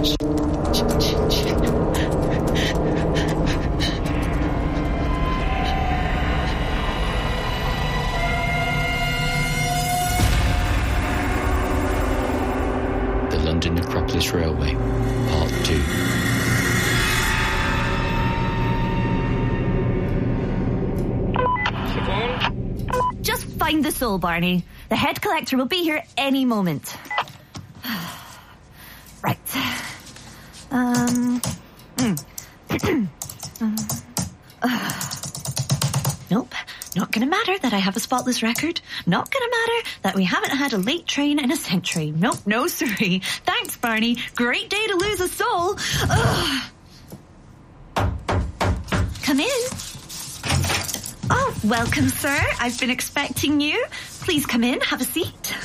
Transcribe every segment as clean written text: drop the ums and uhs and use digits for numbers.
The London Necropolis Railway, Part 2. Just find the soul, Barney. The head collector will be here any moment. Right. Nope. Not gonna matter that I have a spotless record. Not gonna matter that we haven't had a late train in a century. Nope, no sorry. Thanks, Barney. Great day to lose a soul. Ugh. Come in. Oh, welcome, sir. I've been expecting you. Please come in, have a seat.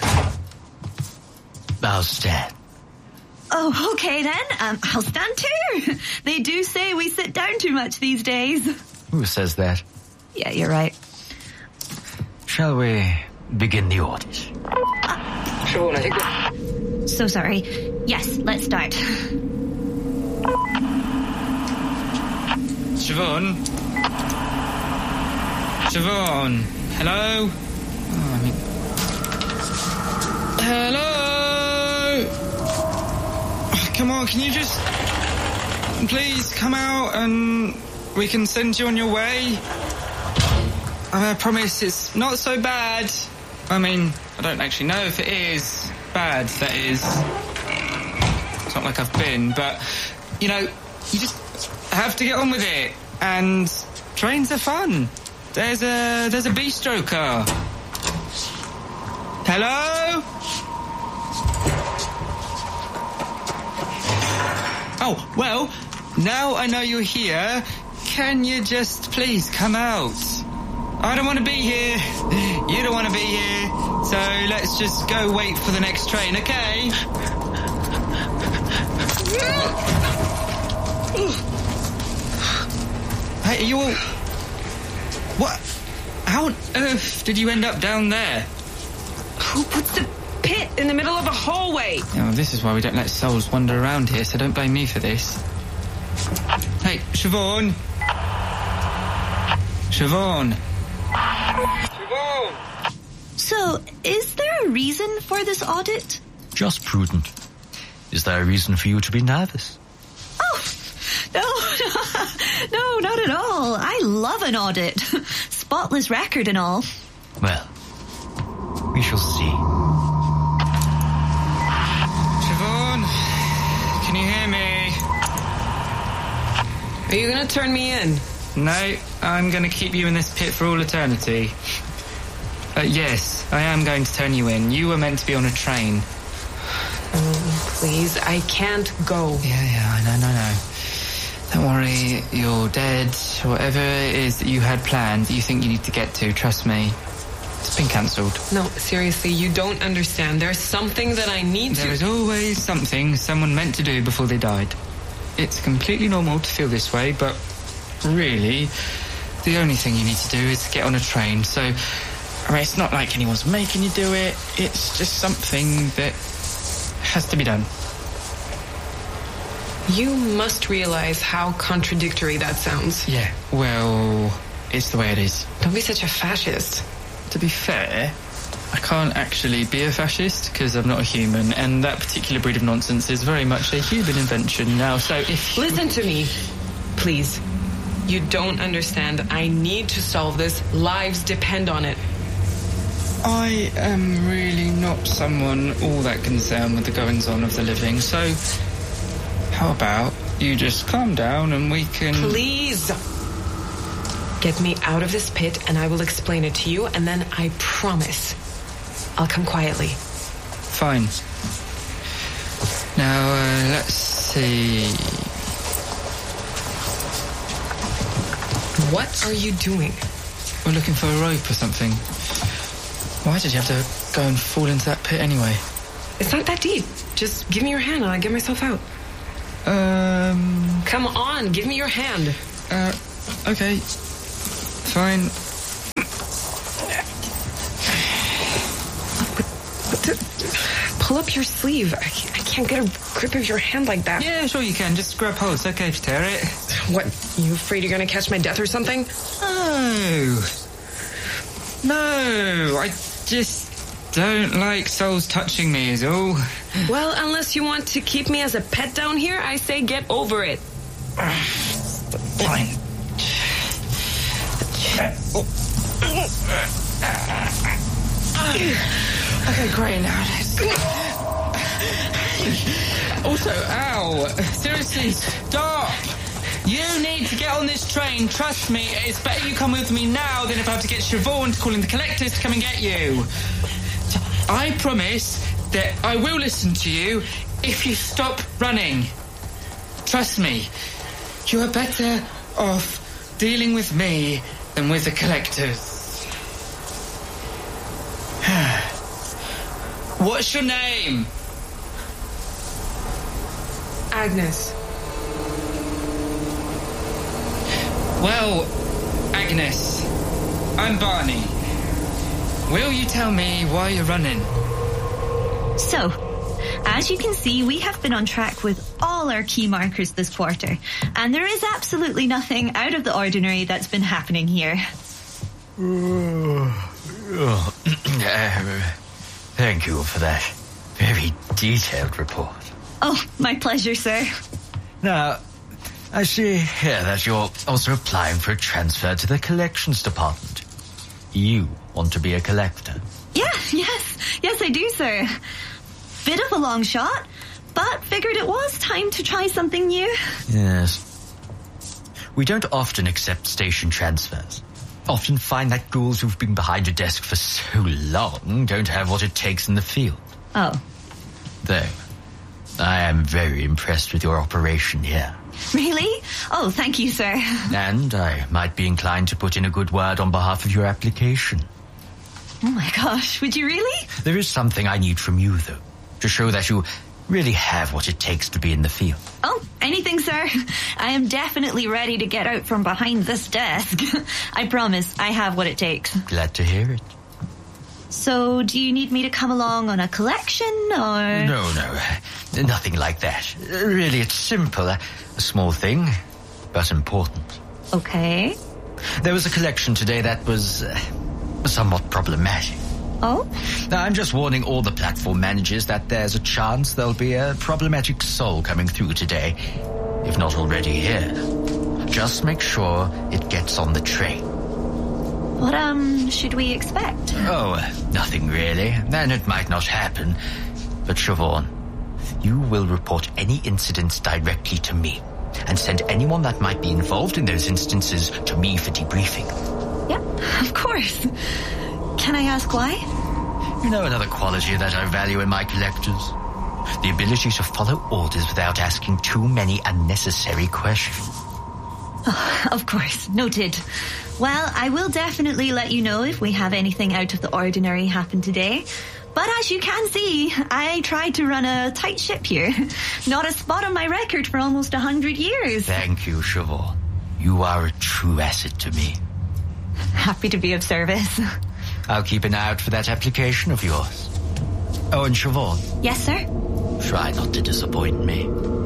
I'll stand. Oh, okay then. I'll stand too. They do say we sit down too much these days. Who says that? Yeah, you're right. Shall we begin the audit? Siobhan, I think So sorry. Yes, let's start. Siobhan? Siobhan? Hello? Hello? Come on, can you just... Please come out and we can send you on your way? I promise it's not so bad. I mean, I don't actually know if it is bad, that is. It's not like I've been, but, you know, you just have to get on with it. And trains are fun. There's a bistro car. Hello? Oh, well, now I know you're here, can you just please come out? I don't want to be here. You don't want to be here. So let's just go wait for the next train, okay? Hey, are you all... What? How on earth did you end up down there? Who puts the pit in the middle of a hallway? Oh, this is why we don't let souls wander around here, so don't blame me for this. Hey, Siobhan. Siobhan. So, is there a reason for this audit? Just prudent. Is there a reason for you to be nervous? Oh, no, not at all. I love an audit. Spotless record and all. Well, we shall see. Siobhan, can you hear me? Are you going to turn me in? No, I'm going to keep you in this pit for all eternity. Yes, I am going to turn you in. You were meant to be on a train. Please, I can't go. Yeah, I know. Don't worry, you're dead. Whatever it is that you had planned that you think you need to get to, trust me, it's been cancelled. No, seriously, you don't understand. There's something that I need to... There is always something someone meant to do before they died. It's completely normal to feel this way, but really, the only thing you need to do is get on a train. So, I mean, it's not like anyone's making you do it. It's just something that has to be done. You must realize how contradictory that sounds. Yeah, well, it's the way it is. Don't be such a fascist. To be fair, I can't actually be a fascist because I'm not a human, and that particular breed of nonsense is very much a human invention now, so if... Listen to me, please. You don't understand. I need to solve this. Lives depend on it. I am really not someone all that concerned with the goings-on of the living, so how about you just calm down and we can... Please! Get me out of this pit and I will explain it to you, and then I promise I'll come quietly. Fine. Now, let's see... What are you doing? We're looking for a rope or something. Why did you have to go and fall into that pit anyway? It's not that deep. Just give me your hand and I'll get myself out. Come on, give me your hand. Okay. Fine. pull up your sleeve. I can't get a grip of your hand like that. Yeah, sure you can. Just grab hold. It's okay if you tear it. What, you afraid you're gonna catch my death or something? No, I just don't like souls touching me is all. Well, unless you want to keep me as a pet down here, I say get over it. Fine. Okay, great now. Also, ow. Seriously, stop. You need to get on this train. Trust me, it's better you come with me now than if I have to get Siobhan to call in the collectors to come and get you. I promise that I will listen to you if you stop running. Trust me, you are better off dealing with me than with the collectors. What's your name? Agnes. Well, Agnes, I'm Barney. Will you tell me why you're running? So, as you can see, we have been on track with all our key markers this quarter, and there is absolutely nothing out of the ordinary that's been happening here. Thank you for that very detailed report. Oh, my pleasure, sir. Now, I see here that you're also applying for a transfer to the collections department. You want to be a collector? Yes, I do, sir. Bit of a long shot, but figured it was time to try something new. Yes. We don't often accept station transfers. Often find that ghouls who've been behind a desk for so long don't have what it takes in the field. Oh. Though, I am very impressed with your operation here. Really? Oh, thank you, sir. And I might be inclined to put in a good word on behalf of your application. Oh my gosh, would you really? There is something I need from you, though, to show that you really have what it takes to be in the field. Oh, anything, sir. I am definitely ready to get out from behind this desk. I promise I have what it takes. Glad to hear it. So, do you need me to come along on a collection, or...? No, nothing like that. Really, it's simple. A small thing, but important. Okay. There was a collection today that was somewhat problematic. Oh? Now, I'm just warning all the platform managers that there's a chance there'll be a problematic soul coming through today, if not already here. Just make sure it gets on the train. What, should we expect? Oh, nothing really. And it might not happen. But Siobhan, you will report any incidents directly to me and send anyone that might be involved in those instances to me for debriefing. Yep, of course. Can I ask why? You know another quality that I value in my collectors? The ability to follow orders without asking too many unnecessary questions. Oh, of course, noted. Well, I will definitely let you know if we have anything out of the ordinary happen today. But as you can see, I tried to run a tight ship here. Not a spot on my record for almost 100 years. Thank you, Siobhan. You are a true asset to me. Happy to be of service. I'll keep an eye out for that application of yours. Oh, and Siobhan. Yes, sir? Try not to disappoint me.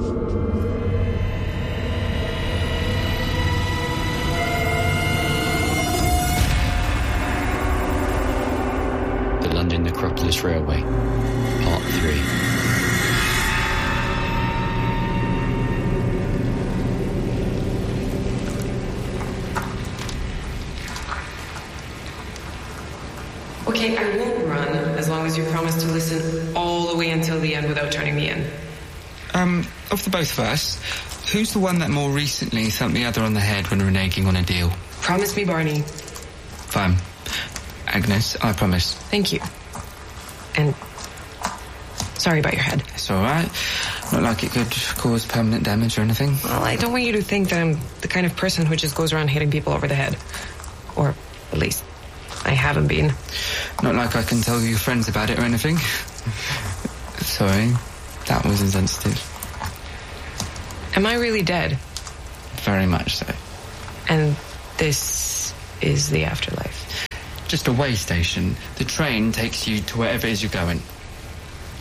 The London Necropolis Railway, Part 3. Okay, I won't run as long as you promise to listen all the way until the end without turning me in. Of the both of us, who's the one that more recently thumped the other on the head when reneging on a deal? Promise me, Barney. Fine. Agnes, I promise. Thank you. And sorry about your head. It's all right. Not like it could cause permanent damage or anything. Well, I don't want you to think that I'm the kind of person who just goes around hitting people over the head. Or at least I haven't been. Not like I can tell your friends about it or anything. Sorry, that was insensitive. Am I really dead? Very much so. And this is the afterlife? Just a way station. The train takes you to wherever it is you're going.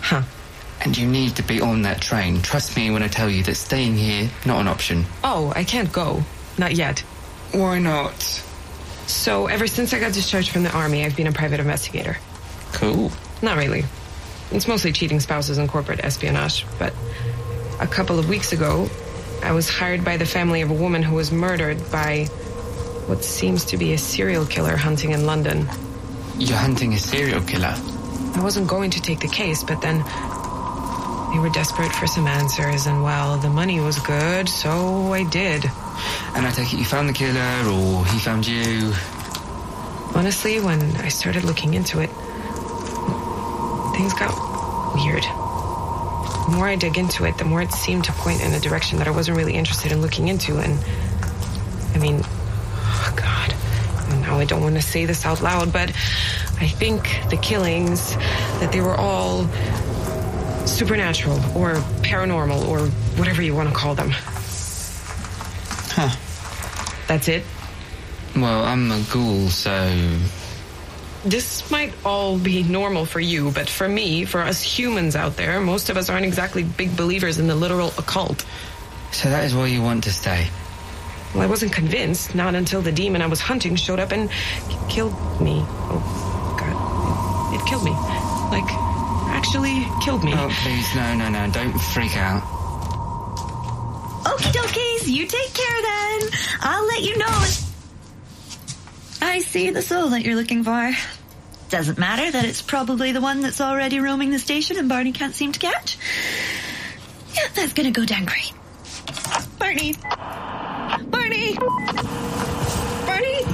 Huh. And you need to be on that train. Trust me when I tell you that staying here, not an option. Oh, I can't go. Not yet. Why not? So, ever since I got discharged from the army, I've been a private investigator. Cool. Not really. It's mostly cheating spouses and corporate espionage, but a couple of weeks ago, I was hired by the family of a woman who was murdered by what seems to be a serial killer hunting in London. You're hunting a serial killer? I wasn't going to take the case, but then they were desperate for some answers, and well, the money was good, so I did. And I take it you found the killer, or he found you? Honestly, when I started looking into it, things got weird. The more I dug into it, the more it seemed to point in a direction that I wasn't really interested in looking into, and I mean, oh God, now I don't want to say this out loud, but I think the killings, that they were all supernatural or paranormal or whatever you want to call them. Huh. That's it? Well, I'm a ghoul, so... This might all be normal for you, but for me, for us humans out there, most of us aren't exactly big believers in the literal occult. So that is why you want to stay? Well, I wasn't convinced, not until the demon I was hunting showed up and killed me. Oh, God. It killed me. Like, actually killed me. Oh, please, no, don't freak out. Okie dokies, you take care then. I'll let you know. I see the soul that you're looking for. Doesn't matter that it's probably the one that's already roaming the station and Barney can't seem to catch. Yeah, that's gonna go down great. Barney! Barney! Barney!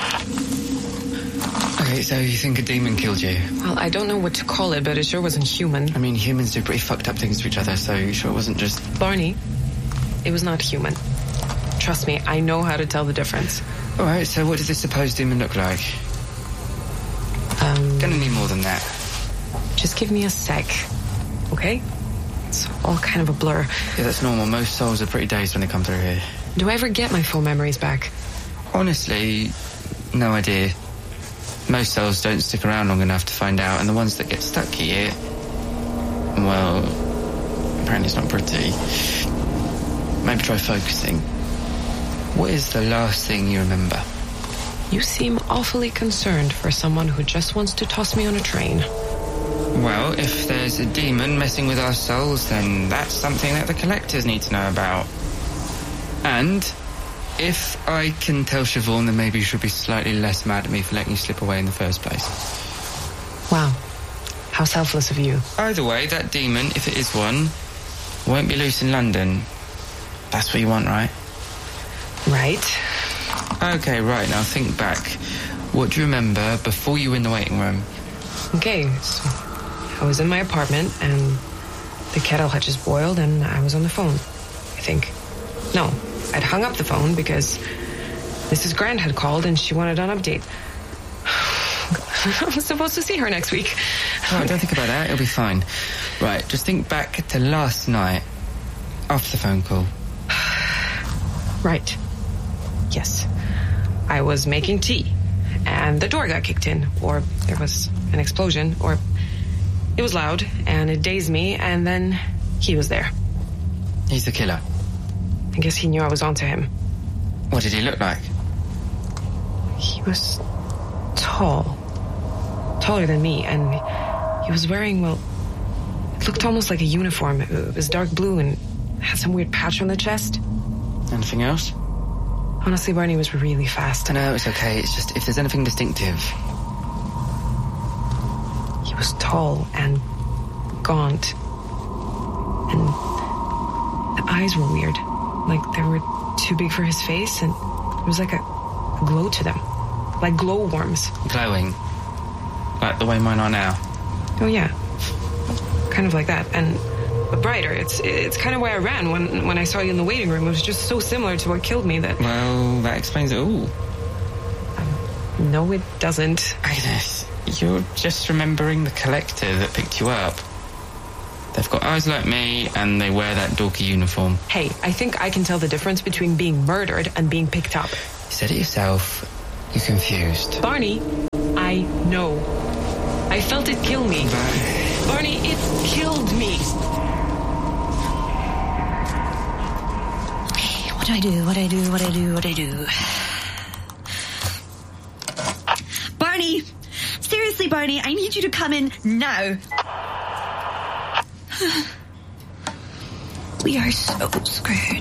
Okay, so you think a demon killed you? Well, I don't know what to call it, but it sure wasn't human. I mean, humans do pretty fucked up things to each other, so you sure it wasn't just... Barney, it was not human. Trust me, I know how to tell the difference. Alright, so what does this supposed demon look like? Gonna need more than that. Just give me a sec, okay? It's all kind of a blur. Yeah, that's normal. Most souls are pretty dazed when they come through here. Do I ever get my full memories back? Honestly, no idea. Most souls don't stick around long enough to find out, and the ones that get stuck here... Well, apparently it's not pretty. Maybe try focusing. What is the last thing you remember? You seem awfully concerned for someone who just wants to toss me on a train. Well, if there's a demon messing with our souls, then that's something that the collectors need to know about. And if I can tell Siobhan, then maybe she'll be slightly less mad at me for letting you slip away in the first place. Wow. How selfless of you. Either way, that demon, if it is one, won't be loose in London. That's what you want, right? Right. Okay, right, now think back. What do you remember before you were in the waiting room? Okay, so I was in my apartment and the kettle had just boiled and I was on the phone, I think. No, I'd hung up the phone because Mrs. Grant had called and she wanted an update. I'm supposed to see her next week. Oh, don't think about that, it'll be fine. Right, just think back to last night, after the phone call. Right. Yes. I was making tea, and the door got kicked in, or there was an explosion, or it was loud, and it dazed me, and then he was there. He's the killer. I guess he knew I was onto him. What did he look like? He was tall. Taller than me, and he was wearing, well, it looked almost like a uniform. It was dark blue and had some weird patch on the chest. Anything else? Honestly, Barney was really fast. I know, it's okay. It's just if there's anything distinctive. He was tall and gaunt. And the eyes were weird. Like they were too big for his face, and there was like a glow to them. Like glowworms. Glowing? Like the way mine are now? Oh, yeah. Kind of like that. And but brighter. It's kind of why I ran when I saw you in the waiting room. It was just so similar to what killed me that... Well, that explains it all. No, it doesn't. Agnes, you're just remembering the collector that picked you up. They've got eyes like me, and they wear that dorky uniform. Hey, I think I can tell the difference between being murdered and being picked up. You said it yourself. You're confused. Barney, I know. I felt it kill me. But Barney, it's killed me. What do I do? Barney! Seriously, Barney, I need you to come in now. We are so screwed.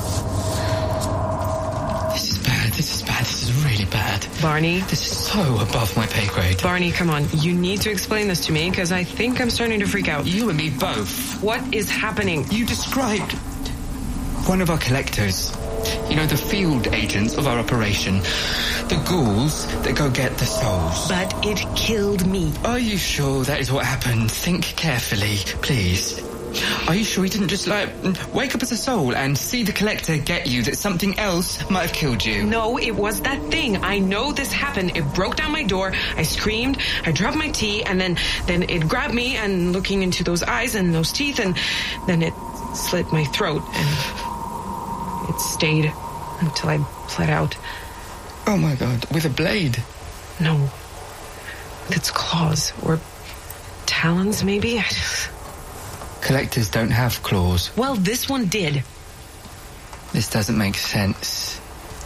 This is really bad. Barney? This is so above my pay grade. Barney, come on. You need to explain this to me, because I think I'm starting to freak out. You and me both. What is happening? You described one of our collectors. You know, the field agents of our operation. The ghouls that go get the souls. But it killed me. Are you sure that is what happened? Think carefully, please. Are you sure he didn't just, wake up as a soul and see the collector get you, that something else might have killed you? No, it was that thing. I know this happened. It broke down my door. I screamed. I dropped my tea, and then it grabbed me, and looking into those eyes and those teeth, and then it slit my throat, and it stayed until I bled out. Oh my God, with a blade? No. With its claws, or talons, maybe? Collectors don't have claws. Well, this one did. This doesn't make sense.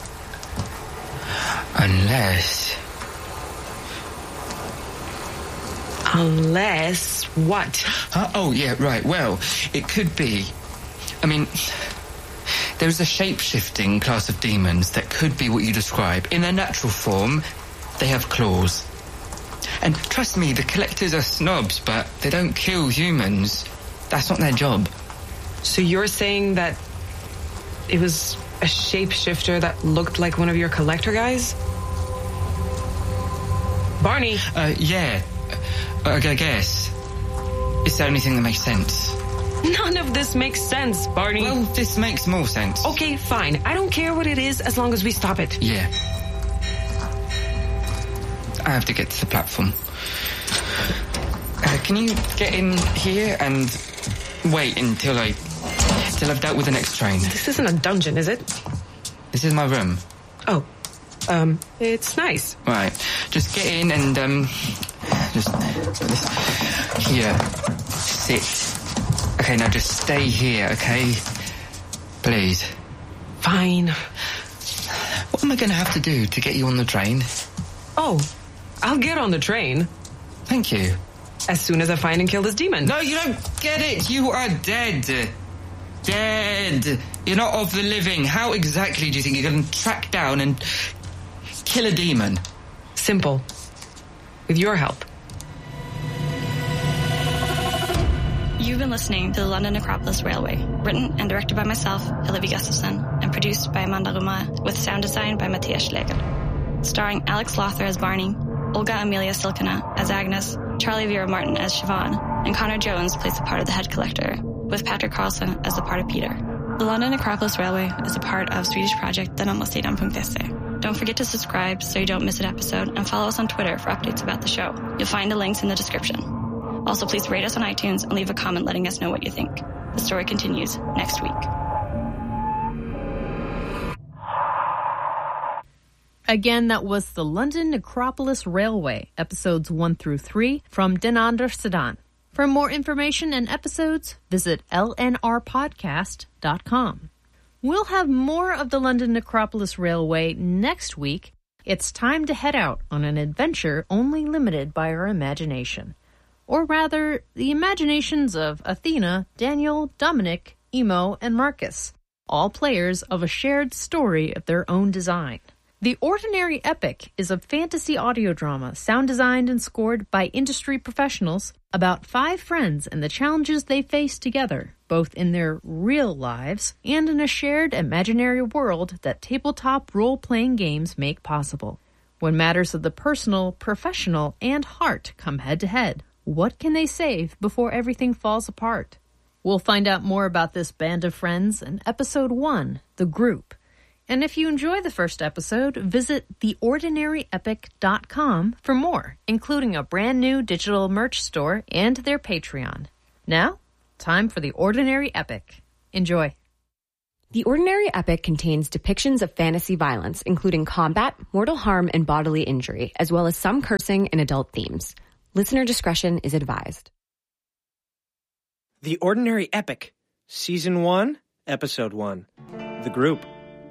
Unless what? Oh, yeah, right. Well, it could be. I mean, there's a shape-shifting class of demons that could be what you describe. In their natural form, they have claws. And trust me, the collectors are snobs, but they don't kill humans. That's not their job. So you're saying that it was a shapeshifter that looked like one of your collector guys? Barney? Yeah. I guess. It's the only thing that makes sense. None of this makes sense, Barney. Well, this makes more sense. Okay, fine. I don't care what it is as long as we stop it. Yeah. I have to get to the platform. Can you get in here and wait until I've dealt with the next train? This isn't a dungeon, is it? This is my room. Oh. It's nice. Right. Just get in and, just here. Sit. Okay, now just stay here, okay? Please. Fine. What am I going to have to do to get you on the train? Oh, I'll get on the train. Thank you. As soon as I find and kill this demon. No, you don't get it. You are dead. Dead. You're not of the living. How exactly do you think you're going to track down and kill a demon? Simple. With your help. You've been listening to the London Necropolis Railway, written and directed by myself, Hillevi Gustafsson, and produced by Amanda Ruma, with sound design by Matthias Schlegel. Starring Alex Lothar as Barney, Olga Amelia Silkina as Agnes, Charlie Vera Martin as Siobhan, and Connor Jones plays the part of the head collector, with Patrick Carlson as the part of Peter. The London Necropolis Railway is a part of Swedish project denamasidan.se. Don't forget to subscribe so you don't miss an episode, and follow us on Twitter for updates about the show. You'll find the links in the description. Also, please rate us on iTunes and leave a comment letting us know what you think. The story continues next week. Again, that was the London Necropolis Railway, episodes 1 through 3 from Den Andre Siden. For more information and episodes, visit lnrpodcast.com. We'll have more of the London Necropolis Railway next week. It's time to head out on an adventure only limited by our imagination. Or rather, the imaginations of Athena, Daniel, Dominic, Emo, and Marcus, all players of a shared story of their own design. The Ordinary Epic is a fantasy audio drama sound designed and scored by industry professionals about 5 friends and the challenges they face together, both in their real lives and in a shared imaginary world that tabletop role-playing games make possible. When matters of the personal, professional, and heart come head-to-head, what can they save before everything falls apart? We'll find out more about this band of friends in Episode 1, The Group. And if you enjoy the first episode, visit theordinaryepic.com for more, including a brand new digital merch store and their Patreon. Now, time for The Ordinary Epic. Enjoy. The Ordinary Epic contains depictions of fantasy violence, including combat, mortal harm, and bodily injury, as well as some cursing and adult themes. Listener discretion is advised. The Ordinary Epic, Season 1, Episode 1. The Group.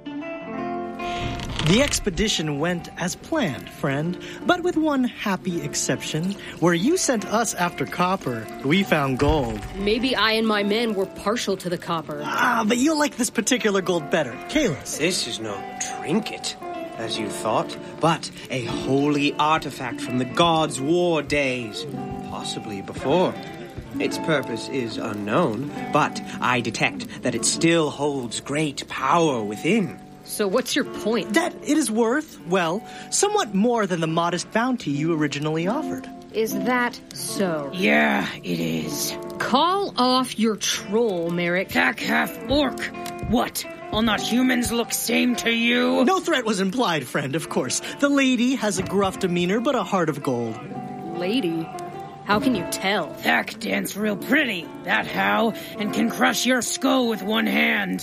The expedition went as planned, friend, but with one happy exception. Where you sent us after copper, we found gold. Maybe I and my men were partial to the copper. But you'll like this particular gold better. Kalis. This is no trinket, as you thought, but a holy artifact from the gods' war days, possibly before. Its purpose is unknown, but I detect that it still holds great power within. So what's your point? That it is worth, well, somewhat more than the modest bounty you originally offered. Is that so? Yeah, it is. Call off your troll, Merrick. Hack half orc. What? Will not humans look same to you? No threat was implied, friend, of course. The lady has a gruff demeanor, but a heart of gold. Lady? How can you tell? Thack dance real pretty, that how, and can crush your skull with one hand.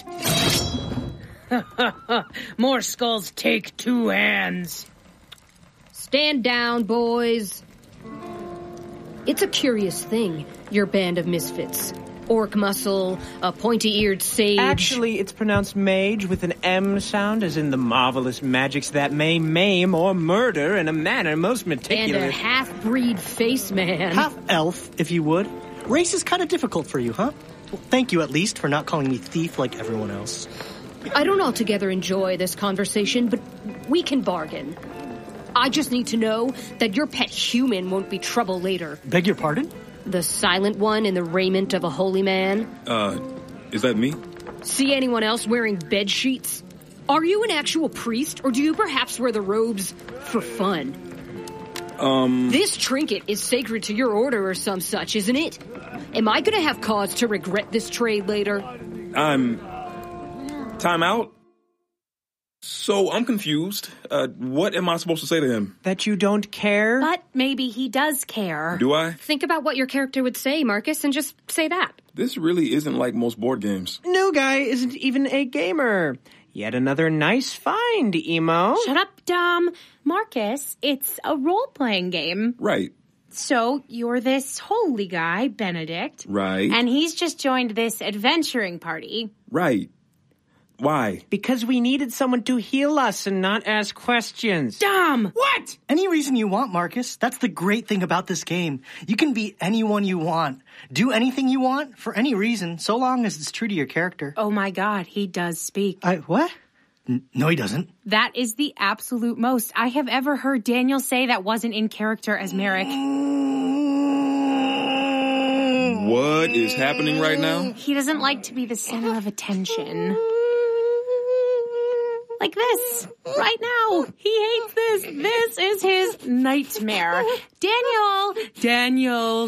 More skulls take 2 hands. Stand down, boys. It's a curious thing, your band of misfits. Orc muscle, a pointy-eared sage. Actually, it's pronounced mage with an M sound, as in the marvelous magics that may maim or murder in a manner most meticulous. And a half-breed face man. Half-elf, if you would. Race is kind of difficult for you, huh? Well, thank you, at least, for not calling me thief like everyone else. I don't altogether enjoy this conversation, but we can bargain. I just need to know that your pet human won't be trouble later. Beg your pardon? The silent one in the raiment of a holy man. Is that me? See anyone else wearing bed sheets? Are you an actual priest, or do you perhaps wear the robes for fun? This trinket is sacred to your order or some such, isn't it? Am I gonna have cause to regret this trade later? Time out? So, I'm confused. What am I supposed to say to him? That you don't care? But maybe he does care. Do I? Think about what your character would say, Marcus, and just say that. This really isn't like most board games. New guy isn't even a gamer. Yet another nice find, Emo. Shut up, Dom. Marcus, it's a role-playing game. Right. So, you're this holy guy, Benedict. Right. And he's just joined this adventuring party. Right. Why? Because we needed someone to heal us and not ask questions. Dom! What? Any reason you want, Marcus. That's the great thing about this game. You can be anyone you want. Do anything you want, for any reason, so long as it's true to your character. Oh my god, he does speak. What? No, he doesn't. That is the absolute most I have ever heard Daniel say that wasn't in character as Merrick. What is happening right now? He doesn't like to be the center of attention. Like this, right now. He hates this. This is his nightmare. Daniel.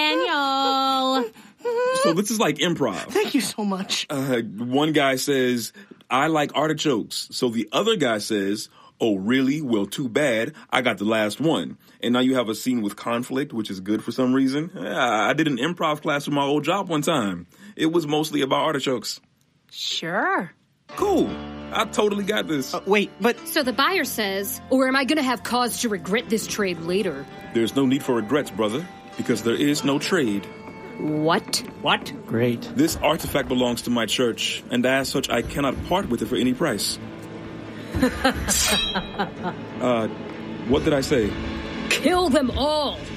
So this is like improv. Thank you so much. One guy says, I like artichokes. So the other guy says, oh, really? Well, too bad. I got the last one. And now you have a scene with conflict, which is good for some reason. I did an improv class with my old job one time. It was mostly about artichokes. Sure. Cool. I totally got this. Wait, but... So the buyer says, or am I going to have cause to regret this trade later? There's no need for regrets, brother, because there is no trade. What? Great. This artifact belongs to my church, and as such, I cannot part with it for any price. What did I say? Kill them all!